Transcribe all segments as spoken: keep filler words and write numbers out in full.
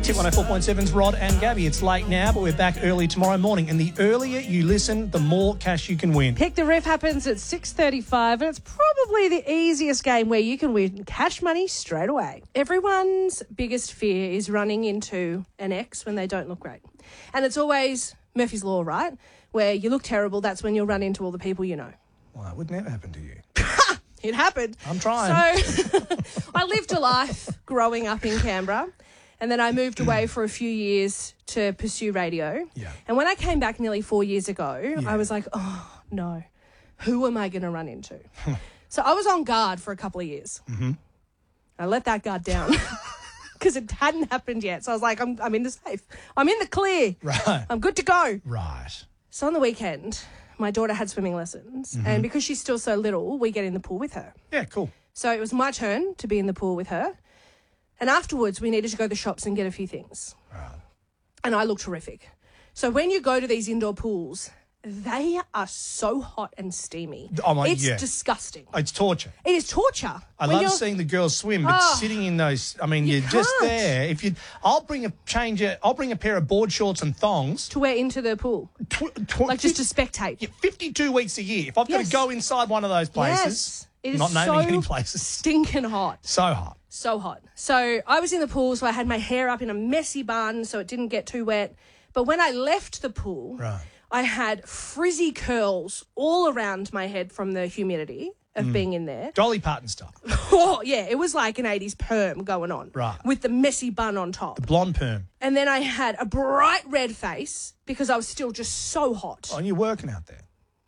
Tip one oh four point seven's Rod and Gabby. It's late now, but we're back early tomorrow morning. And the earlier you listen, the more cash you can win. Pick the Riff happens at six thirty-five, and it's probably the easiest game where you can win cash money straight away. Everyone's biggest fear is running into an ex when they don't look great. And it's always Murphy's Law, right? Where you look terrible, that's when you'll run into all the people you know. Well, that would never happen to you. It happened. I'm trying. So I lived a life growing up in Canberra, and then I moved away for a few years to pursue radio. Yeah. And when I came back nearly four years ago, Yeah. I was like, oh, no, who am I going to run into? So I was on guard for a couple of years. Mm-hmm. I let that guard down because it hadn't happened yet. So I was like, I'm, I'm in the safe. I'm in the clear. Right. I'm good to go. Right. So on the weekend, my daughter had swimming lessons, Mm-hmm. and because she's still so little, we get in the pool with her. Yeah, cool. So it was my turn to be in the pool with her. And afterwards, we needed to go to the shops and get a few things. Right. And I looked terrific. So when you go to these indoor pools, they are so hot and steamy. Oh my- it's yeah. disgusting. It's torture. It is torture. I When love you're- seeing the girls swim, but Oh, sitting in those, I mean, you you're just can't. there. If you, I'll bring a change. A, I'll bring a pair of board shorts and thongs. to wear into the pool, Tw- tw- like just to spectate. yeah, fifty-two weeks a year. If I've got Yes. to go inside one of those places, Yes. It is not naming so any places, stinking hot. so hot. So hot. So I was in the pool, so I had my hair up in a messy bun so it didn't get too wet. But when I left the pool, Right. I had frizzy curls all around my head from the humidity of Mm. being in there. Dolly Parton style. Oh, yeah, it was like an eighties perm going on. Right. With the messy bun on top. Blonde perm. And then I had a bright red face because I was still just so hot. Oh, and you're working out there.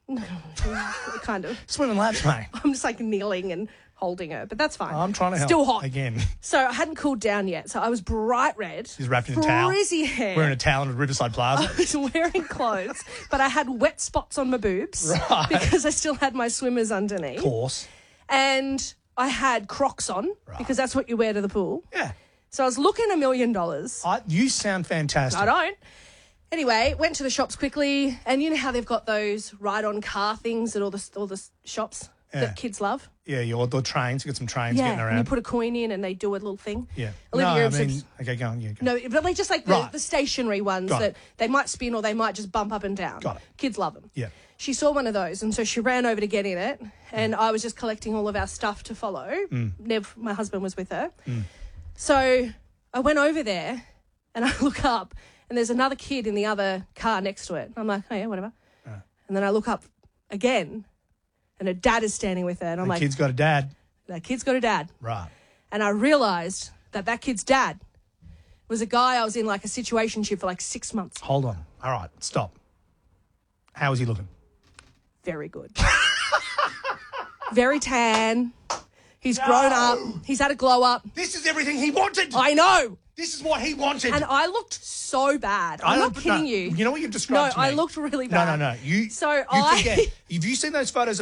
Kind of. Swimming laps, mate. I'm just like kneeling and holding her, but that's fine. I'm trying to help. Still hot. Again. So I hadn't cooled down yet. So I was bright red. She's wrapped in a towel. Frizzy hair. Wearing a towel at Riverside Plaza. I was wearing clothes, but I had wet spots on my boobs Right. because I still had my swimmers underneath. Of course. And I had Crocs on Right. because that's what you wear to the pool. Yeah. So I was looking a million dollars. I, you sound fantastic. I don't. Anyway, went to the shops quickly, and you know how they've got those ride-on car things at all the all the shops Yeah. that kids love. Yeah, you're the trains. You got some trains Yeah, getting and you around. put a coin in, and they do a little thing. yeah. Olivia no, I Gibson- mean, okay, go on. Yeah, go on. No, but like just like the, Right. the stationary ones Got that it. they might spin or they might just bump up and down. Got it. Kids love them. Yeah. She saw one of those, and so she ran over to get in it, and Mm. I was just collecting all of our stuff to follow. Nev, my husband, was with her. So I went over there, and I look up, and there's another kid in the other car next to it. I'm like, oh, yeah, whatever. And then I look up again, and her dad is standing with her, and I'm The like, kid's got a dad. that kid's got a dad. Right. And I realised that that kid's dad was a guy I was in like a situationship for like six months. Hold on. All right, stop. How is he looking? Very good. Very tan. He's grown up. He's had a glow up. This is everything he wanted. I know. This is what he wanted. And I looked so bad. I I'm don't- not kidding no, you. You know what you've No, described to me? I looked really No, bad. no, no. You, So you I- forget. Have you seen those photos